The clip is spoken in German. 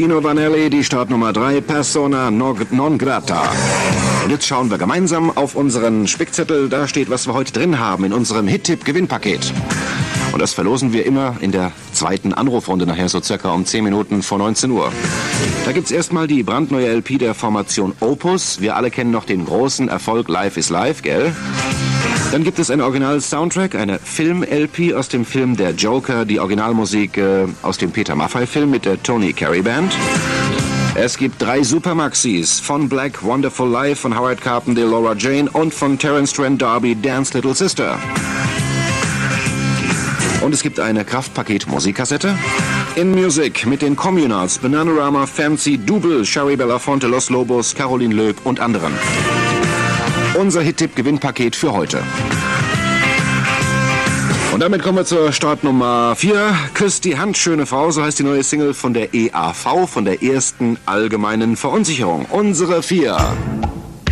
Pino Vanelli, die Startnummer 3, Persona non grata. Und jetzt schauen wir gemeinsam auf unseren Spickzettel. Da steht, was wir heute drin haben in unserem Hit-Tipp-Gewinnpaket. Und das verlosen wir immer in der zweiten Anrufrunde, nachher so circa um 10 Minuten vor 19 Uhr. Da gibt's erstmal die brandneue LP der Formation Opus. Wir alle kennen noch den großen Erfolg Life is Life, gell? Dann gibt es einen Original-Soundtrack, eine Film-LP aus dem Film Der Joker, die Originalmusik aus dem Peter Maffay-Film mit der Tony Carey Band. Es gibt 3 Supermaxis von Black Wonderful Life, von Howard Carpendale Laura Jane und von Terence Trent D'Arby Dance Little Sister. Und es gibt eine Kraftpaket-Musikkassette. In Music mit den Communards, Bananarama, Fancy, Double, Shari Belafonte, Los Lobos, Caroline Loeb und anderen. Unser Hit-Tipp-Gewinnpaket für heute. Und damit kommen wir zur Startnummer 4. Küsst die Hand, schöne Frau, so heißt die neue Single von der EAV, von der ersten allgemeinen Verunsicherung. Unsere 4.